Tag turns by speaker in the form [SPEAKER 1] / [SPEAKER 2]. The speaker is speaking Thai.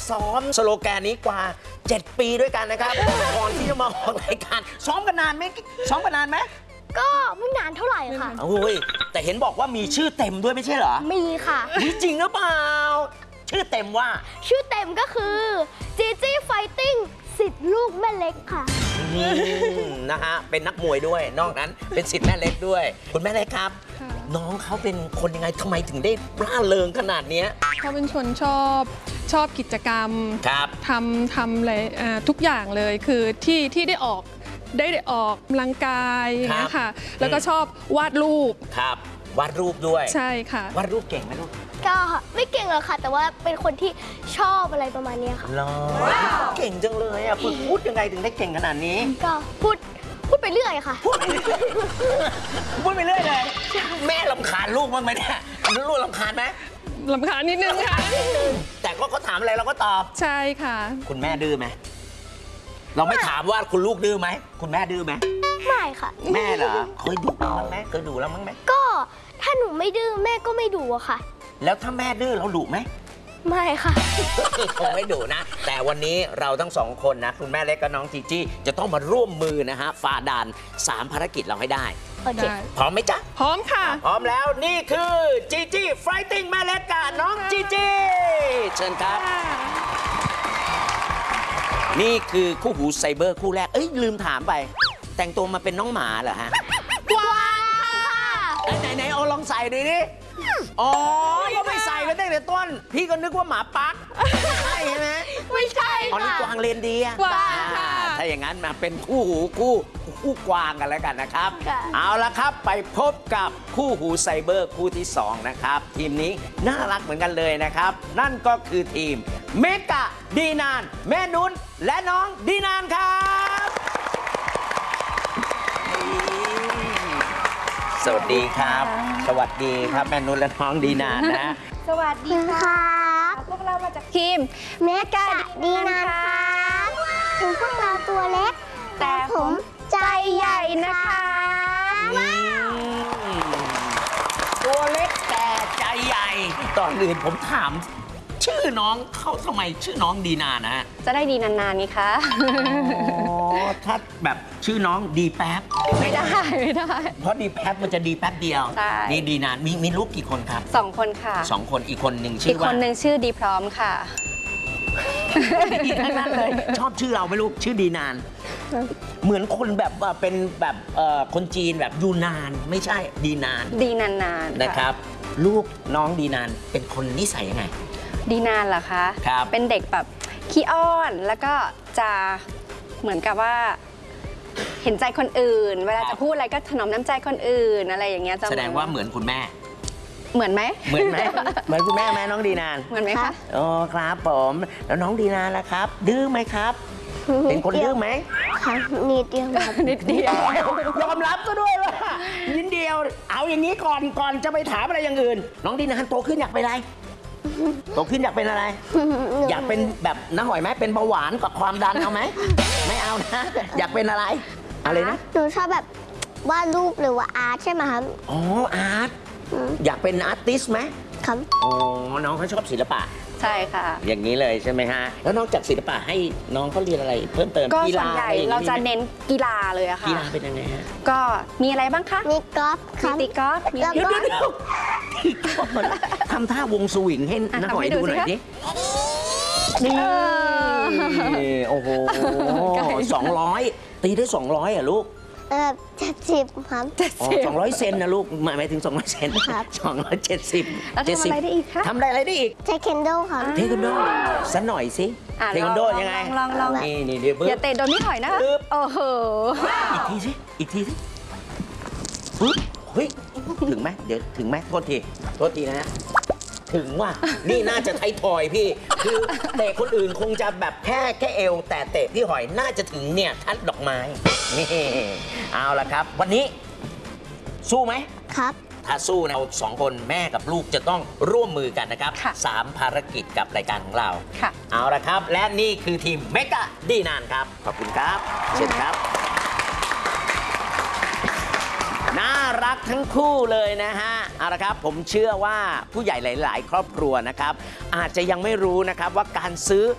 [SPEAKER 1] ซ้อมสโลแกนนี้กว่า7 ปีด้วยกันนะครับ ก่อนที่จะมาออกรายการซ้อมกันนานไหม
[SPEAKER 2] ก็ไม่นานเท่าไหร่ค่ะ
[SPEAKER 1] โอ้ยแต่เห็นบอกว่ามีชื่อเต็มด้วยไม่ใช่เหรอ
[SPEAKER 2] มีค่ะ
[SPEAKER 1] จริงหรือเปล่าชื่อเต็มว่า
[SPEAKER 2] ชื่อเต็มก็คือจีจี้ไฟติ้งสิทธิ์ลูกแม่เล็กค่ะ
[SPEAKER 1] นะฮะเป็นนักมวยด้วยนอกนั้นเป็นศิษย์แม่เล็กด้วยคุณแม่เล็กครับน้องเขาเป็นคนยังไงทำไมถึงได้ร่าเริงขนาดนี้
[SPEAKER 3] เขาเป็นคนชอบกิจกรรม
[SPEAKER 1] ครับ
[SPEAKER 3] ทำอะไรทุกอย่างเลยคือที่ได้ออกกำลังกายนะคะแล้วก็ชอบวาดรูป
[SPEAKER 1] ครับวาดรูปด้วย
[SPEAKER 3] ใช่ค่ะ
[SPEAKER 1] วาดรูปเก่งไหมลูก
[SPEAKER 2] ก็ไม่เก่งหรอกค่ะแต่ว่าเป็นคนที่ชอบอะไรประมาณนี้ค่ะ
[SPEAKER 1] เก่งจังเลยอ่ะพูดยังไงถึงได้เก่งขนาดนี้
[SPEAKER 2] ก็พูดไปเรื่อยค่ะ
[SPEAKER 1] พูดไปเรื่อยเลยแม่รำคาญลูกบ้างไหมเนี่ยลูกรำคาญไหม
[SPEAKER 3] รำคาญนิดนึงค่ะ
[SPEAKER 1] แต่ก็เขาถามอะไรเราก็ตอบ
[SPEAKER 3] ใช่ค่ะ
[SPEAKER 1] คุณแม่ดื้อไหมเราไม่ถามว่าคุณลูกดื้อไหมคุณแม่ดื้อไหม
[SPEAKER 2] ไม่ค่ะ
[SPEAKER 1] แม่เหรอเคยดุบ้างไหมเคยดุแล้วมั้งไหม
[SPEAKER 2] ก็ถ้าหนูไม่ดื้อแม่ก็ไม่ดุอะค่ะ
[SPEAKER 1] แล้วถ้าแม่ดื้อเราดุไหม
[SPEAKER 2] ไม่ค่ะ
[SPEAKER 1] คงไม่ดุนะแต่วันนี้เราทั้งสองคนนะคุณแม่เล็กกับน้องจีจี้จะต้องมาร่วมมือนะฮะฝ่าด่าน3 ภารกิจเราให้ได้
[SPEAKER 2] โอเค
[SPEAKER 1] พร้อมไหมจ๊ะ
[SPEAKER 3] พร้อมค่ะ
[SPEAKER 1] พร้อมแล้วนี่คือจีจี้ไฟติ้งแม่เล็กกับน้องจีจี้เชิญครับนี่คือคู่หูไซเบอร์คู่แรกลืมถามไปแต่งตัวมาเป็นน้องหมาเหรอฮะ
[SPEAKER 2] กวาง
[SPEAKER 1] ไหนเอาลองใส่ดิอ๋อก็ไม่ใส่กันตั้งแต่ต้นพี่ก็นึกว่าหมาปักใช่ไหม
[SPEAKER 2] ไม่ใช่
[SPEAKER 1] ค่ะนี่กวางเลนเดียถ้าอย่างนั้นมาเป็นคู่หูคู่กวางกันแล้วกันนะครับเอาละครับไปพบกับคู่หูไซเบอร์คู่ที่2นะครับทีมนี้น่ารักเหมือนกันเลยนะครับนั่นก็คือทีมเมกะดีนานแม่นุ้นและน้องดีนานครับสวัสดีครับสวัสดีครับแม่นุ้นและน้องดีนานนะ
[SPEAKER 2] สวัสดีครับ
[SPEAKER 3] พวกเรามาจากทีม
[SPEAKER 2] เมกะดีนานครับถึงพวกเราตัวเล็กแต่ผมใจใหญ่นะคะ
[SPEAKER 1] ตัวเล็กแต่ใจใหญ่ตอนอื่นผมถามชื่อน้องเขาทำไมชื่อน้องดีนานนะ
[SPEAKER 3] จะได้ดีนานๆนี่คะ
[SPEAKER 1] ถ้าแบบชื่อน้องดีแป๊บ
[SPEAKER 3] ไม่ได้
[SPEAKER 1] เพราะดีแป๊บมันจะดีแป๊บเดียวนี่ดีนานมีลูกกี่คนครับ
[SPEAKER 3] 2 คนค่ะ
[SPEAKER 1] 2 คนอีกคนหนึ่งชื่อว่า
[SPEAKER 3] อีกคนหนึ่งชื่อดีพร้อมค่ะ
[SPEAKER 1] ดีทั้งนั้นเลยชอบชื่อเราไหมลูกชื่อดีนานเหมือนคนแบบว่าเป็นแบบคนจีนแบบยูนานไม่ใช่ดีนานนะครับลูกน้องดีนานเป็นคนนิสัยยังไง
[SPEAKER 3] ดีนานเหรอคะ
[SPEAKER 1] ครับ
[SPEAKER 3] เป็นเด็กแบบขี้อ้อนแล้วก็จะเหมือนกับว่าเห็นใจคนอื่นเวลาจะพูดอะไรก็ถนอมน้ำใจคนอื่นอะไรอย่างเงี้ย
[SPEAKER 1] แสดงว่าเหมือนคุณแม่
[SPEAKER 3] เหมือนไหม
[SPEAKER 1] เหมือนคุณแม่ไหมน้องดีนาน
[SPEAKER 3] เหมือนไหมคะ
[SPEAKER 1] อ๋อครับผมแล้วน้องดีนานล่ะครับดื้อไหมครับเป็นคนดื้อไหม
[SPEAKER 2] ครับนิดเดียว
[SPEAKER 3] นิดเดียวย
[SPEAKER 1] อมรับก็ด้วยว่านิดเดียวเอาอย่างนี้ก่อนจะไปถามอะไรอย่างอื่นน้องดีนานโตขึ้นอยากเป็นอะไรโตขึ้นอยากเป็นอะไรอยากเป็นแบบน้าหอยไหมเป็นเบาหวานกับความดันเอาไหมไม่เอานะอยากเป็นอะไรอะไรนะ
[SPEAKER 2] หนูชอบแบบวาดรูปหรือว่าอาร์ตใช่ไหมครับ
[SPEAKER 1] อ๋ออาร์ตอยากเป็นอาร์ติสไหม
[SPEAKER 2] ครับ
[SPEAKER 1] อ๋อน้องเขาชอบศิลปะ
[SPEAKER 3] ใช่ค่ะ
[SPEAKER 1] อย่างนี้เลยใช่ไหมฮะแล้วนอกจากศิลปะให้น้องเขาเรียนอะไรเพิ่มเติม
[SPEAKER 3] ก็ส่วนใหญ่เราจะเน้นกีฬาเลยอะค่ะ
[SPEAKER 1] กีฬาเป็นยังไงฮะ
[SPEAKER 3] ก็มีอะไรบ้างคะ
[SPEAKER 2] มีกอล์ฟ
[SPEAKER 3] ตีกอล์ฟมี
[SPEAKER 1] ตีกอล์ฟทำท่าวงสวิงให้น้าหอยดูหน่อยดินี่โอ้โห200ตีได้200อ่ะลูก
[SPEAKER 2] 70ครับ
[SPEAKER 1] 200 เซนนะลูกหมายถึง200 เซน
[SPEAKER 2] ครับ
[SPEAKER 1] 270
[SPEAKER 3] แล้วทำอะไรได้อีกคะ
[SPEAKER 1] ทำอะไรได้อีก
[SPEAKER 2] เทควันโดครับ
[SPEAKER 1] เทควันโดสักหน่อยสิเทควันโดยังไง
[SPEAKER 3] ลอง
[SPEAKER 1] นี่เดี๋ยว
[SPEAKER 3] อย่าเตะโดนพี่หอยนะคะโอ้โห
[SPEAKER 1] อีกทีสิปึ๊บเฮ้ยถึงไหมเดี๋ยวถึงไหมโทษทีนะถึงว่านี่น่าจะไทยทอยพี่คือเตะคนอื่นคงจะแบบแค่เอวแต่เตะพี่หอยน่าจะถึงเนี่ยทัดดอกไม้นี่เอาละครับวันนี้สู้ไหม
[SPEAKER 2] ครับ
[SPEAKER 1] ถ้าสู้เรา2 คนแม่กับลูกจะต้องร่วมมือกันนะครับ3 ภารกิจกับรายการของเราเอาละครับและนี่คือทีมเมกะดีนานครับขอบคุณครับเชิญครับน่ารักทั้งคู่เลยนะฮะเอาละครับผมเชื่อว่าผู้ใหญ่หลายๆครอบครัวนะครับอาจจะยังไม่รู้นะครับว่าการซื้อ